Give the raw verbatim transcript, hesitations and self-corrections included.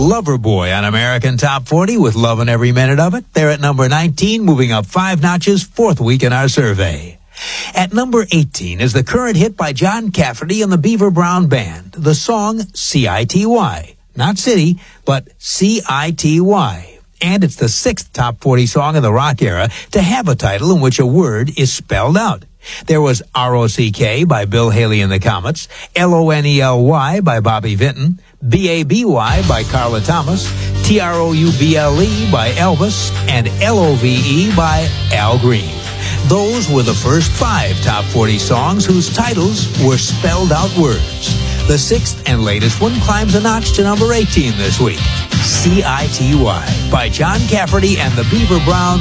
Loverboy on American Top forty with Lovin' Every Minute of It. They're at number nineteen, moving up five notches, fourth week in our survey. At number eighteen is the current hit by John Cafferty and the Beaver Brown Band, the song C I T Y. Not city, but C I T Y. And it's the sixth top forty song in the rock era to have a title in which a word is spelled out. There was R O C K by Bill Haley and the Comets, L O N E L Y by Bobby Vinton, B A B Y by Carla Thomas, T R O U B L E by Elvis, and L O V E by Al Green. Those were the first five top forty songs whose titles were spelled out words. The sixth and latest one climbs a notch to number eighteen this week. C I T Y by John Cafferty and the Beaver Brown